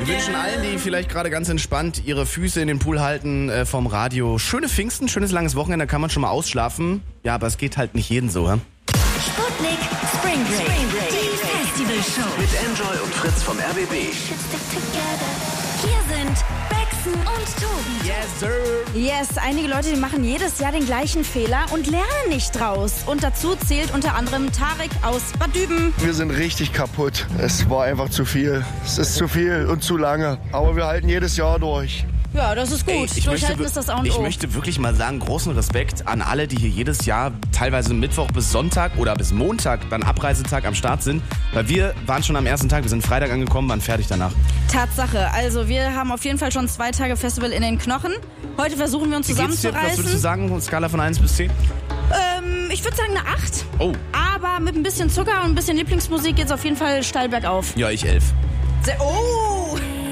wünschen allen, die vielleicht gerade ganz entspannt ihre Füße in den Pool halten, vom Radio schöne Pfingsten, schönes langes Wochenende, da kann man schon mal ausschlafen. Ja, aber es geht halt nicht jeden so, hä? Sputnik Spring Break. Die Festivalshow. Mit Enjoy und Fritz vom RBB. Hier sind Baxen und Tobi. Yes, sir. Yes, einige Leute, die machen jedes Jahr den gleichen Fehler und lernen nicht draus. Und dazu zählt unter anderem Tarek aus Bad Düben. Wir sind richtig kaputt. Es war einfach zu viel. Es ist zu viel und zu lange. Aber wir halten jedes Jahr durch. Ja, das ist gut. Ey, Durchhalten ist das A und O. Ich möchte wirklich mal sagen, großen Respekt an alle, die hier jedes Jahr teilweise Mittwoch bis Sonntag oder bis Montag, dann Abreisetag am Start sind. Weil wir waren schon am ersten Tag, wir sind Freitag angekommen, waren fertig danach. Tatsache. Also wir haben auf jeden Fall schon 2 Tage Festival in den Knochen. Heute versuchen wir uns Wie geht's dir? zusammenzureißen. Was würdest du sagen, Skala von 1 bis 10? Ich würde sagen eine 8. Oh. Aber mit ein bisschen Zucker und ein bisschen Lieblingsmusik geht's auf jeden Fall steil bergauf. Ja, ich 11. Oh,